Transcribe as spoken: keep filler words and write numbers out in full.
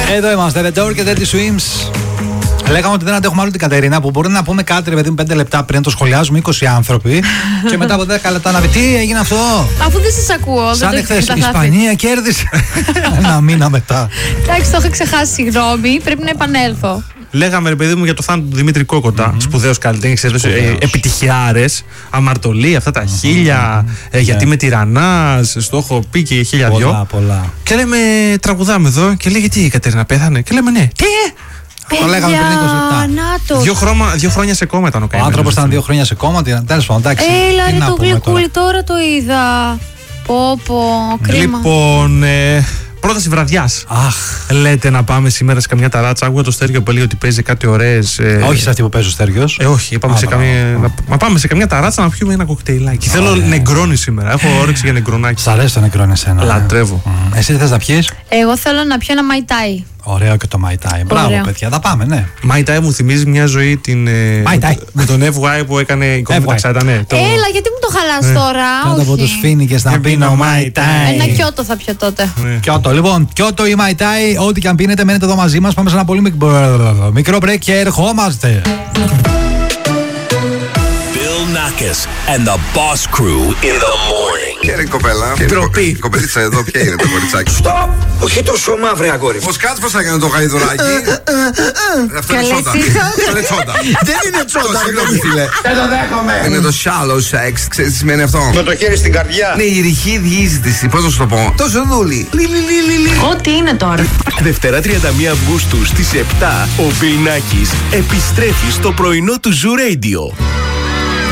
Εδώ είμαστε, The Door και Dirty Swims. Λέγαμε ότι δεν αντέχουμε άλλο την Κατερίνα, που μπορεί να πούμε κάτι, ρε παιδί μου, πέντε λεπτά πριν το σχολιάζουμε είκοσι άνθρωποι και μετά από δέκα λεπτά να πει τι έγινε αυτό. Αφού δεν σας ακούω. Σαν εχθές, η Ισπανία κέρδισε. Ένα μήνα μετά. Εντάξει, το είχα ξεχάσει, συγγνώμη, πρέπει να επανέλθω. Λέγαμε, ρε παιδί μου, για το θάνατο του Δημήτρη Κόκοτα, mm-hmm. σπουδαίος καλλιτέχνης, ε, επιτυχιάρες, αμαρτωλή, αυτά τα mm-hmm. χίλια, ε, γιατί yeah. με τυραννάς, στο έχω πει και χίλια πολλά, δυο. Πολλά. Και λέμε, τραγουδάμε εδώ και λέει, τι η Κατερίνα πέθανε. Και λέμε, ναι. Τι! Το λέγαμε πριν είκοσι λεπτά. Δύο, χρώμα, δύο χρόνια σε κόμμα ήταν ο καημένος. Ο άνθρωπος ήταν δύο χρόνια σε κόμμα. Τέλος πάντων, εντάξει. Έλα, ρε το γλυκούλι, τώρα το είδα. Πω, πω, κρίμα. Λοιπόν, ε, πρόταση βραδιάς. Αχ. Λέτε να πάμε σήμερα σε καμιά ταράτσα. Άκουγα το Στέργιο που έλεγε ότι παίζει κάτι ωραίες. Ε... Όχι σε αυτή που παίζει ο Στέργιος. Ε, όχι, πάμε, σε καμία... να... να πάμε σε καμιά ταράτσα να πιούμε ένα κοκτέιλάκι. Θέλω νεγκρόνι σήμερα. Έχω όρεξη για νεγκρονάκι. Σ' αρέσει το νεγκρόνι εσένα. Λατρεύω. Mm. Εσύ τι θες να πιείς? Εγώ θέλω να πιω ένα μαϊτάι. Ωραίο και το Μαϊτάι. Μπράβο, παιδιά, θα πάμε, ναι. Μαϊτάι μου θυμίζει μια ζωή την. Μαϊτάι. Με τον Εφ Γουάι που έκανε η κόμματα. Ναι, το... Έλα, γιατί μου το χαλάς ναι. τώρα. Κάτω από τους φοίνικες να πίνω Μαϊτάι. Ένα Κιώτο θα πιω τότε. Ναι. Κιώτο, λοιπόν, Κιώτο ή Μαϊτάι, ό,τι και αν πίνετε, μένετε εδώ μαζί μας. Πάμε σε ένα πολύ μικρό break και ερχόμαστε. Nackis and the Boss Crew in the morning. Ποια είναι η κοπέλα? Ντροπή. Η κοπελίτσα εδώ, ποια είναι το κοριτσάκι? Στοπ! Όχι τόσο μαύρη αγόρι. Πώς κάτσε, πώς έκανε το γαϊδουράκι? Αυτό είναι τσόντα. Αυτό είναι τσόντα. Δεν είναι τσόντα. Συγγνώμη, φίλε. Δεν το δέχομαι. Είναι το shallow sex. Ξέρεις τι σημαίνει αυτό? Με το χέρι στην καρδιά. Ναι, η ρηχή διείσδυση. Πώς να σου το πω? Τόσο δούλη. Ό,τι είναι τώρα. Δευτέρα τριάντα μία Αυγούστου στις επτά ο Bill Nackis επιστρέφει στο πρωινό του Zoo Radio.